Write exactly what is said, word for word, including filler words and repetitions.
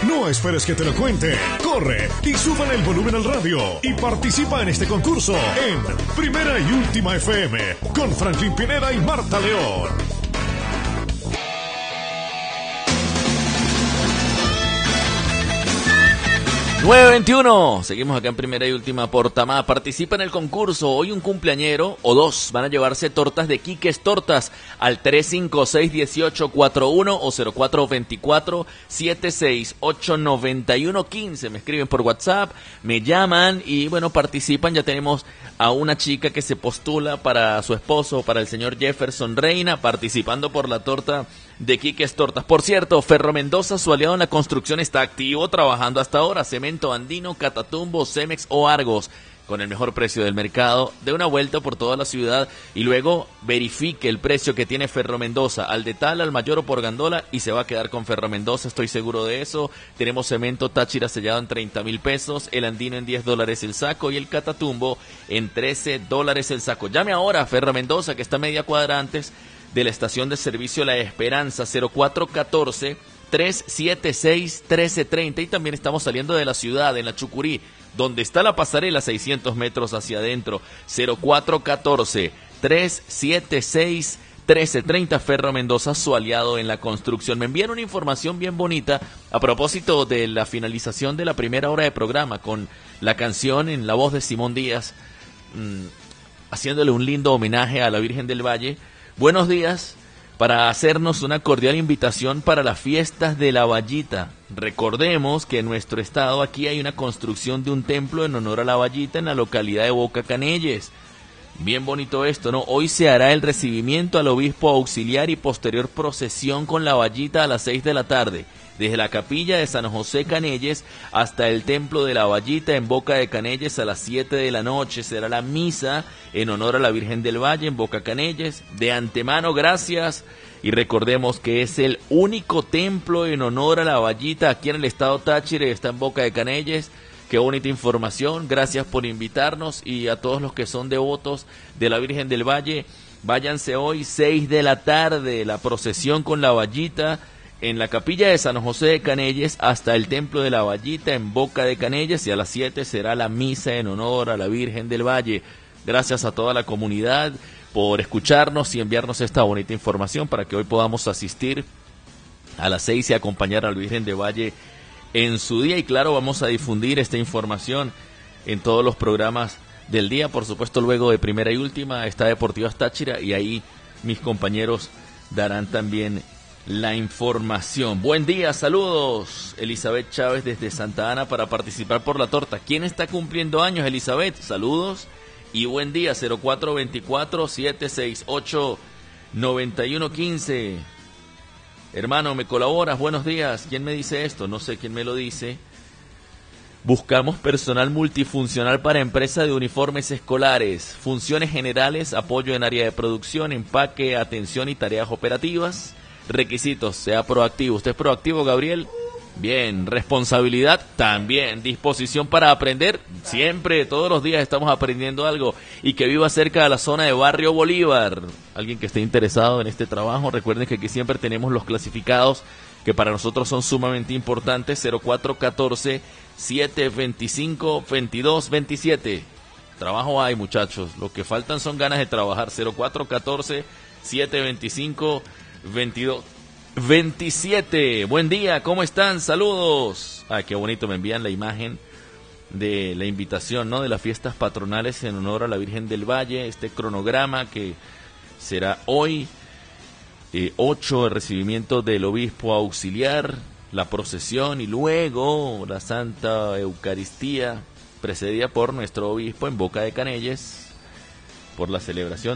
No esperes que te lo cuente. Corre y súbele el volumen al radio y participa en este concurso en Primera y Última F M con Franklin Pineda y Marta León. nueve veintiuno, seguimos acá en Primera y Última por Tamá. Participa en el concurso. Hoy un cumpleañero o dos van a llevarse tortas de Quiques Tortas al tres cinco seis uno ocho cuatro uno o cero cuatro dos cuatro siete seis ocho nueve uno uno cinco. Me escriben por WhatsApp, me llaman y bueno, participan. Ya tenemos a una chica que se postula para su esposo, para el señor Jefferson Reina, participando por la torta de Quiques Tortas. Por cierto, Ferro Mendoza, su aliado en la construcción, está activo, trabajando hasta ahora. Cemento Andino, Catatumbo, Cemex o Argos, con el mejor precio del mercado. Dé una vuelta por toda la ciudad y luego verifique el precio que tiene Ferro Mendoza, al de Tal, al mayor o por gandola, y se va a quedar con Ferro Mendoza, estoy seguro de eso. Tenemos cemento Táchira sellado en treinta mil pesos, el Andino en diez dólares el saco y el Catatumbo en trece dólares el saco. Llame ahora a Ferro Mendoza, que está a media cuadra antes de la estación de servicio La Esperanza, cero cuatro uno cuatro tres siete seis uno tres tres cero, y también estamos saliendo de la ciudad, en la Chucurí, donde está la pasarela, seiscientos metros hacia adentro, cero cuatro uno cuatro tres siete seis uno tres tres cero. Ferro Mendoza, su aliado en la construcción. Me envían una información bien bonita a propósito de la finalización de la primera hora de programa con la canción en la voz de Simón Díaz, mmm, haciéndole un lindo homenaje a la Virgen del Valle. Buenos días, para hacernos una cordial invitación para las fiestas de la Vallita. Recordemos que en nuestro estado aquí hay una construcción de un templo en honor a la Vallita en la localidad de Boca Canelles. Bien bonito esto, ¿no? Hoy se hará el recibimiento al obispo auxiliar y posterior procesión con la Vallita a las seis de la tarde. Desde la capilla de San José Canelles hasta el templo de la Vallita en Boca de Canelles a las siete de la noche. Será la misa en honor a la Virgen del Valle en Boca Canelles. De antemano, gracias. Y recordemos que es el único templo en honor a la Vallita aquí en el estado Táchira y está en Boca de Canelles. Qué bonita información. Gracias por invitarnos, y a todos los que son devotos de la Virgen del Valle, váyanse hoy seis de la tarde, la procesión con la Vallita en la capilla de San José de Canelles hasta el templo de la Vallita en Boca de Canelles, y a las siete será la misa en honor a la Virgen del Valle. Gracias a toda la comunidad por escucharnos y enviarnos esta bonita información para que hoy podamos asistir a las seis y acompañar a la Virgen del Valle en su día. Y claro, vamos a difundir esta información en todos los programas del día. Por supuesto, luego de Primera y Última está Deportivas Táchira, y ahí mis compañeros darán también la información. Buen día, saludos. Elizabeth Chávez desde Santa Ana para participar por la torta. ¿Quién está cumpliendo años, Elizabeth? Saludos y buen día. Cero cuatro dos cuatro siete seis ocho nueve uno uno cinco. Hermano, ¿me colaboras? Buenos días. ¿Quién me dice esto? No sé quién me lo dice. Buscamos personal multifuncional para empresa de uniformes escolares, funciones generales, apoyo en área de producción, empaque, atención y tareas operativas. Requisitos: sea proactivo. ¿Usted es proactivo, Gabriel? Bien. Responsabilidad también. Disposición para aprender. Siempre, todos los días estamos aprendiendo algo. Y que viva cerca de la zona de Barrio Bolívar. Alguien que esté interesado en este trabajo, recuerden que aquí siempre tenemos los clasificados que para nosotros son sumamente importantes. Cero cuatro uno cuatro siete dos cinco dos dos dos siete. Trabajo hay, muchachos. Lo que faltan son ganas de trabajar. Cero cuatro uno cuatro siete dos cinco veintidós veintisiete. Buen día, ¿cómo están? Saludos. Ay, qué bonito, me envían la imagen de la invitación, ¿no? De las fiestas patronales en honor a la Virgen del Valle, este cronograma que será hoy, eh, ocho, el recibimiento del obispo auxiliar, la procesión y luego la Santa Eucaristía, precedida por nuestro obispo en Boca de Canelles, por la celebración